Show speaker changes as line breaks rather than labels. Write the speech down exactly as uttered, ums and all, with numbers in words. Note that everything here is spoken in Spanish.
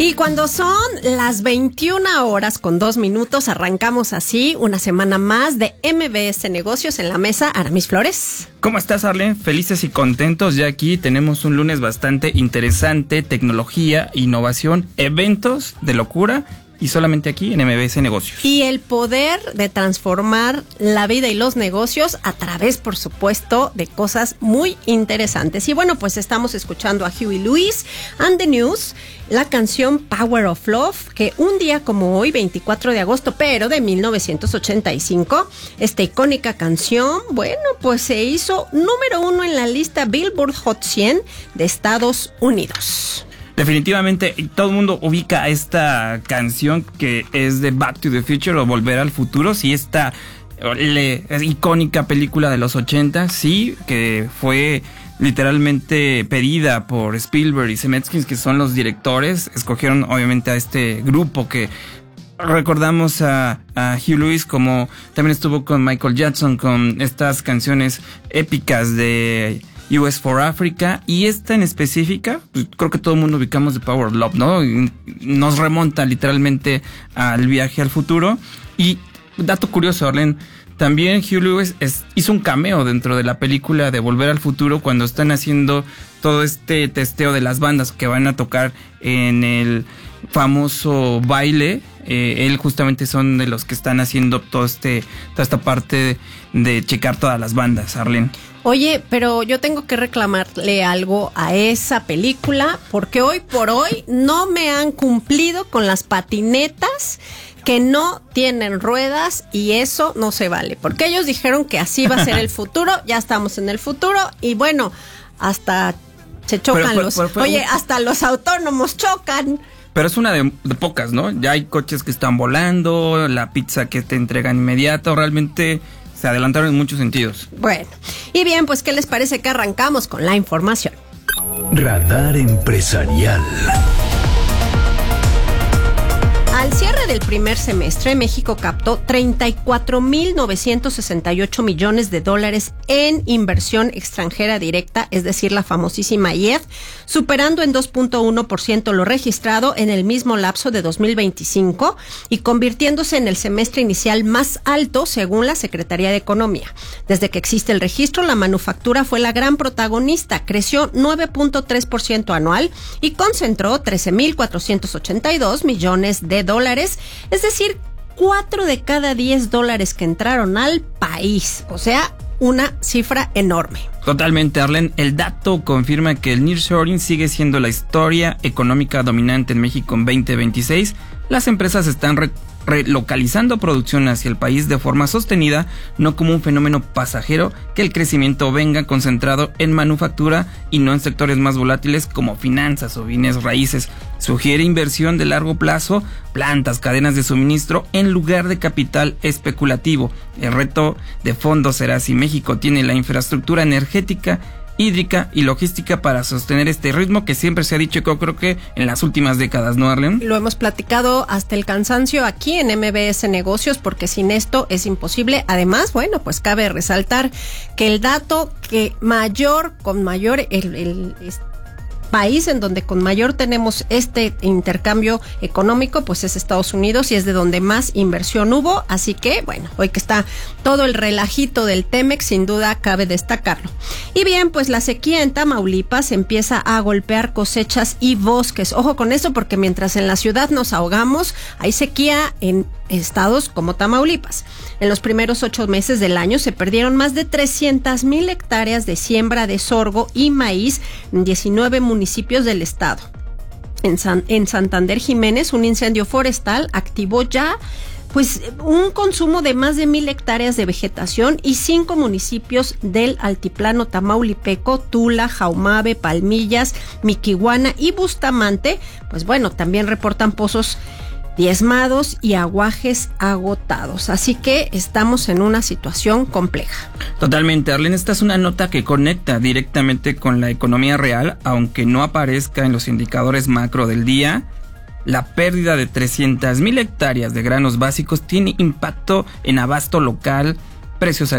Y cuando son las veintiuna horas con dos minutos, arrancamos así una semana más de M B S Negocios en la mesa. Aramis Flores.
¿Cómo estás, Arlen? Felices y contentos. Ya aquí tenemos un lunes bastante interesante, tecnología, innovación, eventos de locura. Y solamente aquí en M B S Negocios.
Y el poder de transformar la vida y los negocios a través, por supuesto, de cosas muy interesantes. Y bueno, pues estamos escuchando a Huey Lewis and the News, la canción Power of Love, que un día como hoy, veinticuatro de agosto, pero de mil novecientos ochenta y cinco, esta icónica canción, bueno, pues se hizo número uno en la lista Billboard Hot cien de Estados Unidos.
Definitivamente todo el mundo ubica esta canción que es de Back to the Future o Volver al Futuro, sí, esta le, icónica película de los ochenta, sí, que fue literalmente pedida por Spielberg y Zemeckis, que son los directores. Escogieron obviamente a este grupo que recordamos a, a Huey Lewis, como también estuvo con Michael Jackson, con estas canciones épicas de U S for Africa, y esta en específica, pues creo que todo el mundo ubicamos de Power of Love, ¿no? Y nos remonta literalmente al viaje al futuro. Y dato curioso, Arlen, también Huey Lewis es, hizo un cameo dentro de la película de Volver al Futuro cuando están haciendo todo este testeo de las bandas que van a tocar en el famoso baile. Eh, él justamente son de los que están haciendo todo este, toda esta parte de, de checar todas las bandas, Arlen.
Oye, pero yo tengo que reclamarle algo a esa película, porque hoy por hoy no me han cumplido con las patinetas que no tienen ruedas, y eso no se vale, porque ellos dijeron que así va a ser el futuro. Ya estamos en el futuro y bueno, hasta se chocan pero, los... Pero, pero, oye, hasta los autónomos chocan.
Pero es una de, de pocas, ¿no? Ya hay coches que están volando, la pizza que te entregan inmediato, realmente se adelantaron en muchos sentidos.
Bueno, y bien, pues ¿qué les parece que arrancamos con la información?
Radar Empresarial.
Al cierre del primer semestre, México captó treinta y cuatro mil novecientos sesenta y ocho millones de dólares en inversión extranjera directa, es decir, la famosísima I E D, superando en dos punto uno por ciento lo registrado en el mismo lapso de dos mil veinticinco y convirtiéndose en el semestre inicial más alto según la Secretaría de Economía. Desde que existe el registro, la manufactura fue la gran protagonista, creció nueve punto tres por ciento anual y concentró trece mil cuatrocientos ochenta y dos millones de dólares, es decir, cuatro de cada diez dólares que entraron al país, o sea, una cifra enorme.
Totalmente, Arlen. El dato confirma que el nearshoring sigue siendo la historia económica dominante en México en veinte veintiséis. Las empresas están re- relocalizando producción hacia el país de forma sostenida, no como un fenómeno pasajero, que el crecimiento venga concentrado en manufactura y no en sectores más volátiles como finanzas o bienes raíces. Sugiere inversión de largo plazo, plantas, cadenas de suministro en lugar de capital especulativo. El reto de fondo será si México tiene la infraestructura energética, hídrica y logística para sostener este ritmo que siempre se ha dicho, que yo creo que en las últimas décadas, ¿no, Arlen?
Lo hemos platicado hasta el cansancio aquí en M B S Negocios, porque sin esto es imposible. Además, bueno, pues cabe resaltar que el dato que mayor, con mayor, el, el, el país en donde con mayor tenemos este intercambio económico, pues es Estados Unidos, y es de donde más inversión hubo. Así que, bueno, hoy que está todo el relajito del Temex, sin duda cabe destacarlo. Y bien, pues la sequía en Tamaulipas empieza a golpear cosechas y bosques. Ojo con eso, porque mientras en la ciudad nos ahogamos, hay sequía en estados como Tamaulipas. En los primeros ocho meses del año se perdieron más de trescientas mil hectáreas de siembra de sorgo y maíz en diecinueve municipios del estado. En, San, en Santander Jiménez, un incendio forestal activó ya pues un consumo de más de mil hectáreas de vegetación, y cinco municipios del altiplano tamaulipeco, Tula, Jaumabe, Palmillas, Miquihuana y Bustamante, pues bueno, también reportan pozos diezmados y aguajes agotados. Así que estamos en una situación compleja.
Totalmente, Arlen. Esta es una nota que conecta directamente con la economía real, aunque no aparezca en los indicadores macro del día. La pérdida de trescientas mil hectáreas de granos básicos tiene impacto en abasto local, precios